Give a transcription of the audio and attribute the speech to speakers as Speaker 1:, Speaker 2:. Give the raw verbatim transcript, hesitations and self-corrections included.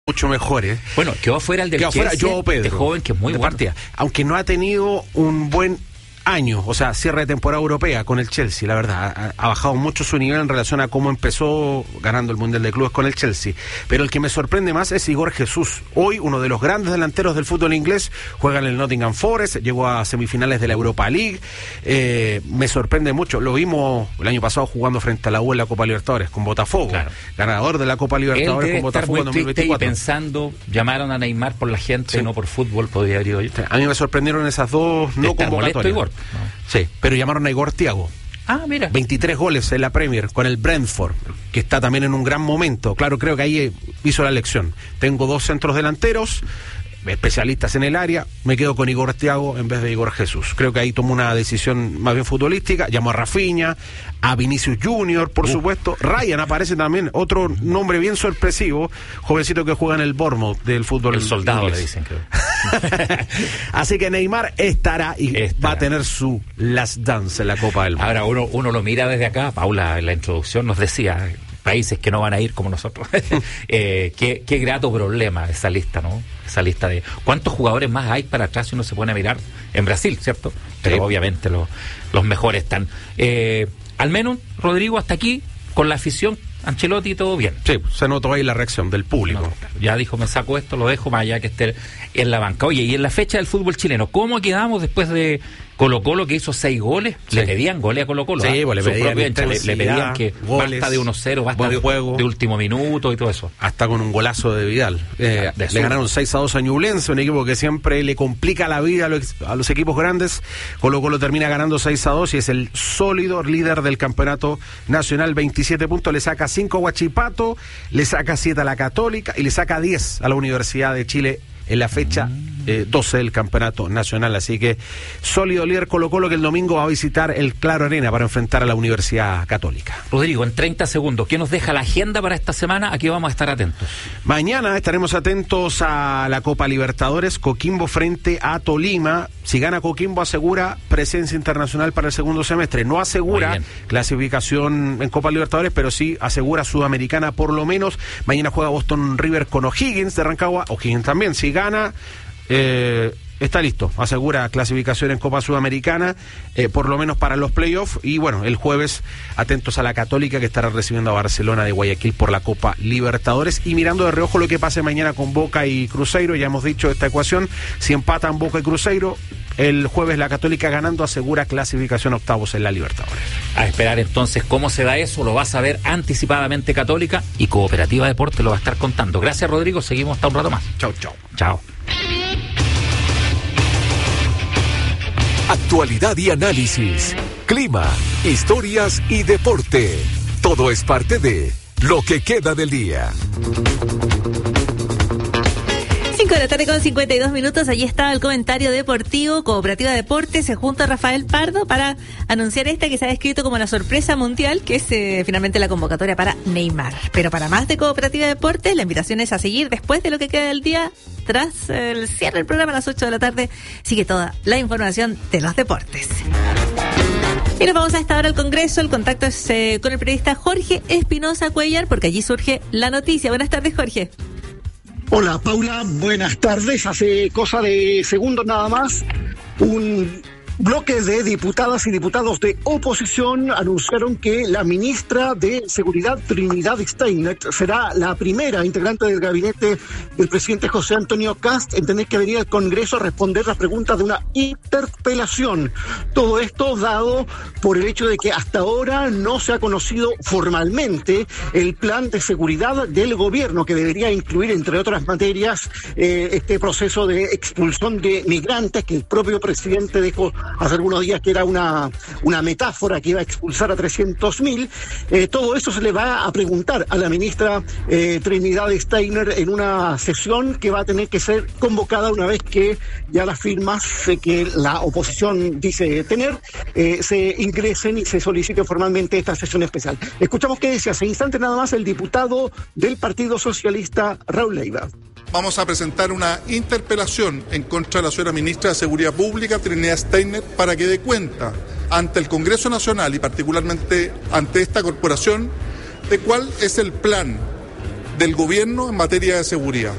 Speaker 1: mucho mejores.
Speaker 2: Bueno, quedó fuera el del
Speaker 1: quedó
Speaker 2: Chelsea,
Speaker 1: fuera Joao Pedro,
Speaker 2: de joven, que es muy
Speaker 1: de
Speaker 2: bueno.
Speaker 1: partida. Aunque no ha tenido un buen año, o sea, cierre de temporada europea con el Chelsea, la verdad, ha, ha bajado mucho su nivel en relación a cómo empezó ganando el Mundial de Clubes con el Chelsea, pero el que me sorprende más es Igor Jesús, hoy uno de los grandes delanteros del fútbol inglés, juega en el Nottingham Forest, llegó a semifinales de la Europa League, eh, me sorprende mucho, lo vimos el año pasado jugando frente a la U en la Copa Libertadores con Botafogo, claro. Ganador de la Copa Libertadores
Speaker 2: Él debe
Speaker 1: con Botafogo en
Speaker 2: estar muy
Speaker 1: dos mil veinticuatro.
Speaker 2: Y pensando, llamaron a Neymar por la gente, sí. no por fútbol, podría haber ido yo.
Speaker 1: A mí me sorprendieron esas dos no convocatorias.
Speaker 2: Igor?
Speaker 1: No. Sí, pero llamaron a Igor Thiago.
Speaker 2: Ah, mira.
Speaker 1: veintitrés goles en la Premier con el Brentford, que está también en un gran momento. Claro, creo que ahí hizo la elección. Tengo dos centros delanteros, especialistas en el área, me quedo con Igor Thiago en vez de Igor Jesús. Creo que ahí tomó una decisión más bien futbolística, llamó a Rafinha, a Vinicius Junior, por uh. supuesto. Ryan aparece también, otro nombre bien sorpresivo, jovencito que juega en el Bournemouth del fútbol.
Speaker 2: El soldado
Speaker 1: inglés.
Speaker 2: Le dicen, creo.
Speaker 1: Así que Neymar estará y estará. Va a tener su last dance en la Copa del Mundo.
Speaker 2: Ahora uno, uno lo mira desde acá, Paula en la introducción nos decía, países que no van a ir como nosotros. eh, qué, qué grato problema esa lista, ¿no? Esa lista de cuántos jugadores más hay para atrás si uno se pone a mirar en Brasil, ¿cierto? Pero sí. obviamente lo, los mejores están. Eh, al menos, Rodrigo, hasta aquí, con la afición, Ancelotti, todo bien.
Speaker 1: Sí, se notó ahí la reacción del público.
Speaker 2: No, ya dijo, me saco esto, lo dejo más allá que esté en la banca. Oye, y en la fecha del fútbol chileno, ¿cómo quedamos después de Colo Colo, que hizo seis goles? Sí. Le pedían goles a Colo Colo.
Speaker 1: Sí,
Speaker 2: ¿eh?
Speaker 1: pues le pedían,
Speaker 2: le, le pedían que
Speaker 1: goles,
Speaker 2: basta de uno cero, basta de,
Speaker 1: juego,
Speaker 2: de último minuto y todo eso.
Speaker 1: Hasta con un golazo de Vidal. Eh, de le ganaron seis a dos a Ñublense, un equipo que siempre le complica la vida a los, a los equipos grandes. Colo Colo termina ganando seis a dos y es el sólido líder del campeonato nacional, veintisiete puntos, le saca cinco a Huachipato, le saca siete a la Católica y le saca diez a la Universidad de Chile en la fecha eh, doce del campeonato nacional. Así que sólido líder Colo Colo, que el domingo va a visitar el Claro Arena para enfrentar a la Universidad Católica.
Speaker 2: Rodrigo, en treinta segundos, ¿qué nos deja la agenda para esta semana? Aquí vamos a estar atentos.
Speaker 1: Mañana estaremos atentos a la Copa Libertadores, Coquimbo frente a Tolima. Si gana Coquimbo, asegura presencia internacional para el segundo semestre. No asegura clasificación en Copa Libertadores, pero sí asegura Sudamericana por lo menos. Mañana juega Boston River con O'Higgins de Rancagua. O'Higgins también, si gana, eh, está listo. Asegura clasificación en Copa Sudamericana, eh, por lo menos para los playoffs. Y bueno, el jueves atentos a la Católica, que estará recibiendo a Barcelona de Guayaquil por la Copa Libertadores. Y mirando de reojo lo que pase mañana con Boca y Cruzeiro. Ya hemos dicho esta ecuación. Si empatan Boca y Cruzeiro, el jueves la Católica ganando asegura clasificación octavos en la Libertadores.
Speaker 2: A esperar entonces cómo se da eso, lo va a saber anticipadamente Católica, y Cooperativa Deporte lo va a estar contando. Gracias, Rodrigo, seguimos hasta un rato más.
Speaker 1: Chau, chau.
Speaker 2: Chao.
Speaker 3: Actualidad y análisis, clima, historias y deporte. Todo es parte de Lo que queda del día.
Speaker 4: cinco de la tarde con cincuenta y dos minutos, allí está el comentario deportivo. Cooperativa Deportes se junta a Rafael Pardo para anunciar esta que se ha descrito como la sorpresa mundial, que es eh, finalmente la convocatoria para Neymar. Pero para más de Cooperativa Deportes, la invitación es a seguir después de Lo que queda del día, tras el cierre del programa a las ocho de la tarde. Sigue toda la información de los deportes. Y nos vamos a esta hora al Congreso. El contacto es eh, con el periodista Jorge Espinosa Cuellar, porque allí surge la noticia. Buenas tardes, Jorge.
Speaker 5: Hola, Paula, buenas tardes. Hace cosa de segundos nada más, un bloque de diputadas y diputados de oposición anunciaron que la ministra de Seguridad, Trinidad Steiner, será la primera integrante del gabinete del presidente José Antonio Kast en tener que venir al Congreso a responder las preguntas de una interpelación. Todo esto dado por el hecho de que hasta ahora no se ha conocido formalmente el plan de seguridad del gobierno, que debería incluir, entre otras materias, eh, este proceso de expulsión de migrantes que el propio presidente dejó hace algunos días que era una, una metáfora, que iba a expulsar a trescientos mil. Eh, todo eso se le va a preguntar a la ministra eh, Trinidad Steiner en una sesión que va a tener que ser convocada una vez que ya las firmas eh, que la oposición dice tener eh, se ingresen y se solicite formalmente esta sesión especial. Escuchamos qué decía hace instante nada más el diputado del Partido Socialista, Raúl Leiva.
Speaker 6: Vamos a presentar una interpelación en contra de la señora ministra de Seguridad Pública, Trinidad Steiner, para que dé cuenta ante el Congreso Nacional y particularmente ante esta corporación de cuál es el plan del gobierno en materia de seguridad.